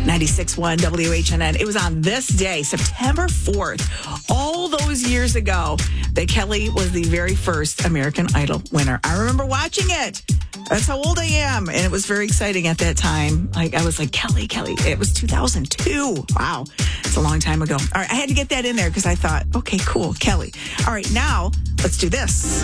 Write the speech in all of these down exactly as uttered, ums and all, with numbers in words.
ninety-six point one W H N N. It was on this day, September fourth, all those years ago, that Kelly was the very first American Idol winner. I remember watching it. That's how old I am. And it was very exciting at that time. Like I was like, Kelly, Kelly. It was two thousand two. Wow. It's a long time ago. All right. I had to get that in there because I thought, okay, cool, Kelly. All right. Now let's do this.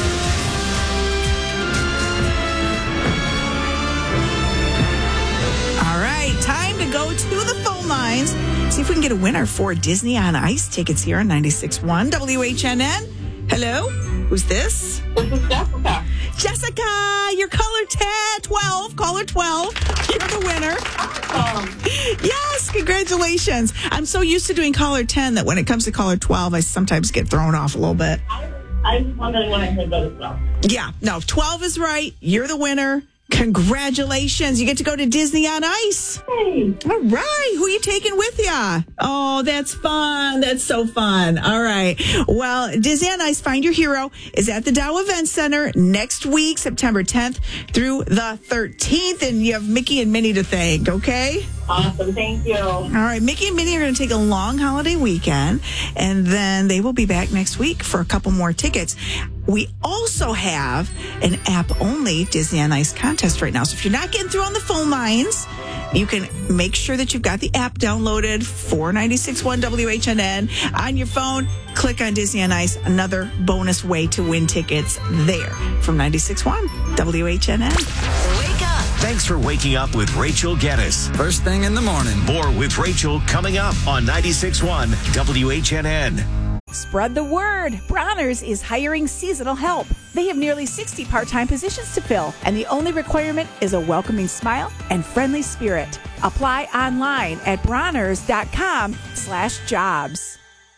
All right. Time to go to the phone lines. See if we can get a winner for Disney on Ice tickets here on ninety-six point one W H N N. Hello? Who's this? This is Jessica. Jessica, you're caller ten, twelve, caller twelve. You're the winner. Awesome. Yes, congratulations. I'm so used to doing caller ten that when it comes to caller twelve, I sometimes get thrown off a little bit. I, I was wondering when I heard that as well. Yeah, no, twelve is right. You're the winner. Congratulations. You get to go to Disney on Ice. Hey. All right. Who are you taking with you? Oh, that's fun. That's so fun. All right. Well, Disney on Ice Find Your Hero is at the Dow Event Center next week, September tenth through the thirteenth. And you have Mickey and Minnie to thank, okay? Awesome. Thank you. All right. Mickey and Minnie are going to take a long holiday weekend, and then they will be back next week for a couple more tickets. We also have an app-only Disney on Ice contest right now. So if you're not getting through on the phone lines, you can make sure that you've got the app downloaded for ninety-six point one W H N N on your phone. Click on Disney on Ice, another bonus way to win tickets there from ninety-six point one W H N N. Wake up. Thanks for waking up with Rachel Geddes. First thing in the morning. More with Rachel coming up on ninety-six point one W H N N. Spread the word. Bronner's is hiring seasonal help. They have nearly sixty part-time positions to fill, and the only requirement is a welcoming smile and friendly spirit. Apply online at bronners.com slash jobs.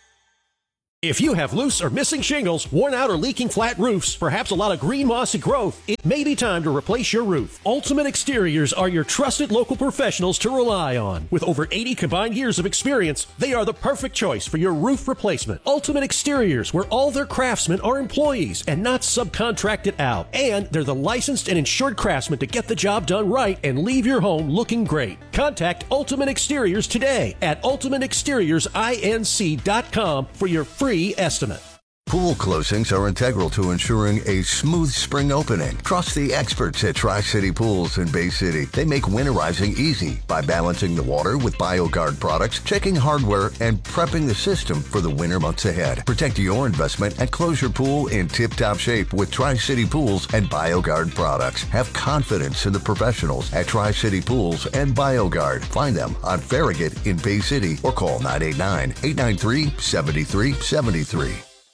If you have loose or missing shingles, worn out or leaking flat roofs, perhaps a lot of green mossy growth, it may be time to replace your roof. Ultimate Exteriors are your trusted local professionals to rely on. With over eighty combined years of experience, they are the perfect choice for your roof replacement. Ultimate Exteriors, where all their craftsmen are employees and not subcontracted out. And they're the licensed and insured craftsmen to get the job done right and leave your home looking great. Contact Ultimate Exteriors today at ultimate exteriors inc dot com for your free estimate. Pool closings are integral to ensuring a smooth spring opening. Trust the experts at Tri-City Pools in Bay City. They make winterizing easy by balancing the water with BioGuard products, checking hardware, and prepping the system for the winter months ahead. Protect your investment and close your pool in tip-top shape with Tri-City Pools and BioGuard products. Have confidence in the professionals at Tri-City Pools and BioGuard. Find them on Farragut in Bay City or call nine eight nine, eight nine three, seven three seven three.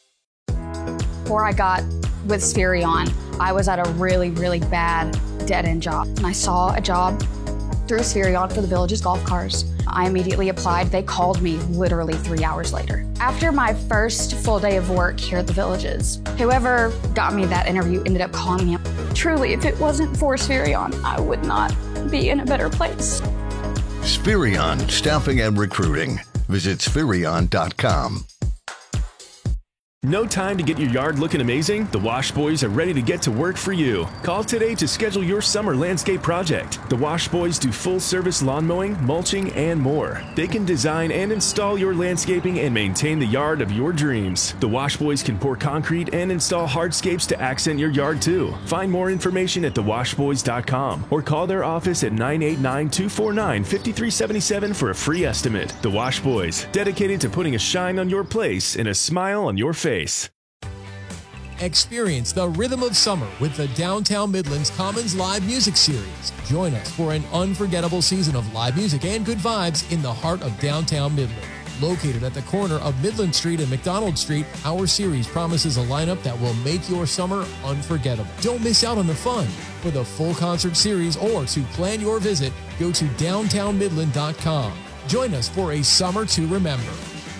Before I got with Spherion, I was at a really, really bad dead-end job. And I saw a job through Spherion for the Village's golf cars. I immediately applied. They called me literally three hours later. After my first full day of work here at the Villages, whoever got me that interview ended up calling me up. Truly, if it wasn't for Spherion, I would not be in a better place. Spherion Staffing and Recruiting. Visit spherion dot com. No time to get your yard looking amazing? The Wash Boys are ready to get to work for you. Call today to schedule your summer landscape project. The Wash Boys do full-service lawn mowing, mulching, and more. They can design and install your landscaping and maintain the yard of your dreams. The Wash Boys can pour concrete and install hardscapes to accent your yard too. Find more information at the wash boys dot com or call their office at nine eight nine, two four nine, five three seven seven for a free estimate. The Wash Boys, dedicated to putting a shine on your place and a smile on your face. Experience the rhythm of summer with the Downtown Midlands Commons Live Music Series. Join us for an unforgettable season of live music and good vibes in the heart of downtown Midland. Located at the corner of Midland Street and McDonald Street, our series promises a lineup that will make your summer unforgettable. Don't miss out on the fun. For the full concert series or to plan your visit, go to downtown midland dot com. Join us for a summer to remember.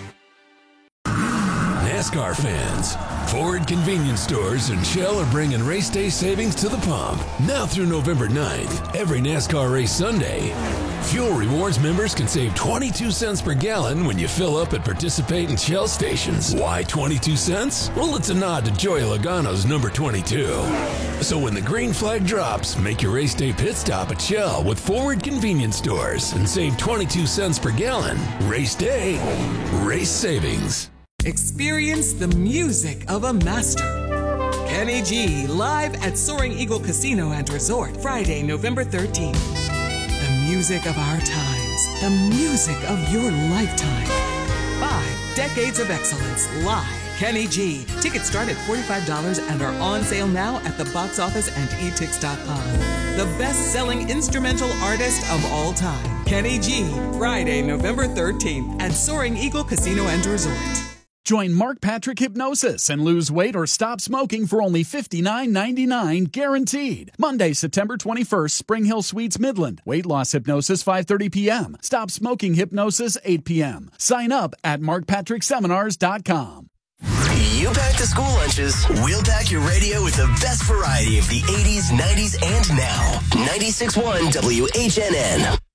NASCAR fans, Ford Convenience Stores and Shell are bringing race day savings to the pump. Now through November ninth, every NASCAR race Sunday, Fuel Rewards members can save twenty-two cents per gallon when you fill up at participating Shell stations. Why twenty-two cents? Well, it's a nod to Joey Logano's number twenty-two. So when the green flag drops, make your race day pit stop at Shell with Forward Convenience Stores and save twenty-two cents per gallon. Race day, race savings. Experience the music of a master. Kenny G live at Soaring Eagle Casino and Resort Friday, November thirteenth. The music of our times, the music of your lifetime. Five decades of excellence live. Kenny G. Tickets start at forty-five dollars and are on sale now at the box office and e tix dot com. The best-selling instrumental artist of all time. Kenny G. Friday, November thirteenth at Soaring Eagle Casino and Resort. Join Mark Patrick Hypnosis and lose weight or stop smoking for only fifty-nine ninety-nine guaranteed. Monday, September twenty-first, Spring Hill Suites, Midland. Weight loss hypnosis, five thirty p.m. Stop smoking hypnosis, eight p.m. Sign up at mark patrick seminars dot com. You pack the school lunches, we'll pack your radio with the best variety of the eighties, nineties, and now. ninety-six point one W H N N.